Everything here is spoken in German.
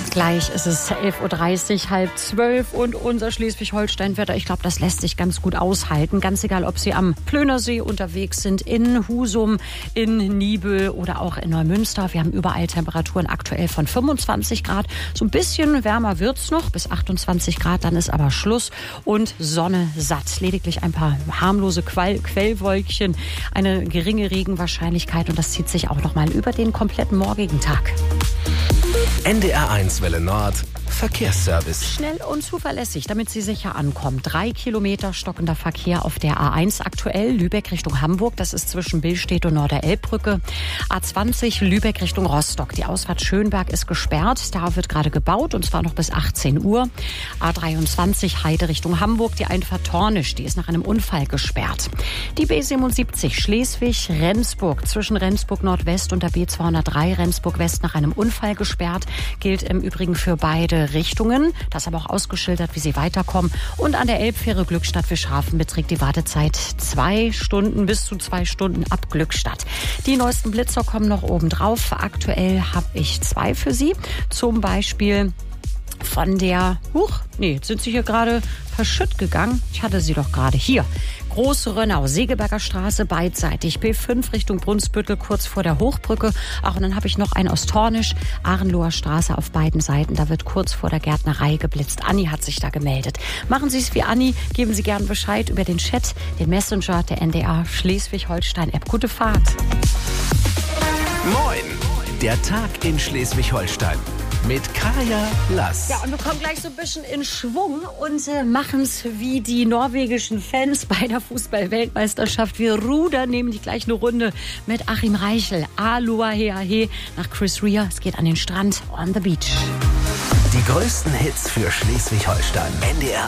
Gleich ist es 11.30 Uhr, 11:30 und unser Schleswig-Holstein-Wetter, ich glaube, das lässt sich ganz gut aushalten. Ganz egal, ob Sie am Plönersee unterwegs sind, in Husum, in Niebüll oder auch in Neumünster. Wir haben überall Temperaturen aktuell von 25 Grad. So ein bisschen wärmer wird's noch, bis 28 Grad, dann ist aber Schluss und Sonne satt. Lediglich ein paar harmlose Quellwolkchen, eine geringe Regenwahrscheinlichkeit und das zieht sich auch noch mal über den kompletten morgigen Tag. NDR1 Welle Nord, Verkehrsservice. Schnell und zuverlässig, damit Sie sicher ankommen. 3 Kilometer stockender Verkehr auf der A1 aktuell. Lübeck Richtung Hamburg, das ist zwischen Billstedt und Norderelbbrücke. A20 Lübeck Richtung Rostock. Die Ausfahrt Schönberg ist gesperrt. Da wird gerade gebaut und zwar noch bis 18 Uhr. A23 Heide Richtung Hamburg. Die Einfahrt Tornisch, die ist nach einem Unfall gesperrt. Die B77 Schleswig-Rendsburg zwischen Rendsburg Nordwest und der B203 Rendsburg West nach einem Unfall gesperrt. Gilt im Übrigen für beide Richtungen. Das ist aber auch ausgeschildert, wie Sie weiterkommen. Und an der Elbfähre Glückstadt-Wischhafen beträgt die Wartezeit 2 Stunden, bis zu 2 Stunden ab Glückstadt. Die neuesten Blitzer kommen noch oben drauf. Aktuell habe ich 2 für Sie. Zum Beispiel von der, jetzt sind Sie hier gerade verschütt gegangen. Ich hatte sie doch gerade hier. Große Rönnau, Segeberger Straße beidseitig, B5 Richtung Brunsbüttel kurz vor der Hochbrücke. Ach, und dann habe ich noch einen aus Tornisch, Ahrenloher Straße auf beiden Seiten. Da wird kurz vor der Gärtnerei geblitzt. Anni hat sich da gemeldet. Machen Sie es wie Anni, geben Sie gern Bescheid über den Chat, den Messenger der NDR Schleswig-Holstein-App. Gute Fahrt. Moin, der Tag in Schleswig-Holstein. Mit Kaya Lass. Ja, und wir kommen gleich so ein bisschen in Schwung und machen es wie die norwegischen Fans bei der Fußball-Weltmeisterschaft. Wir rudern nämlich gleich eine Runde mit Achim Reichel. Aloha Heahe nach Chris Rea. Es geht an den Strand, on the beach. Die größten Hits für Schleswig-Holstein. NDR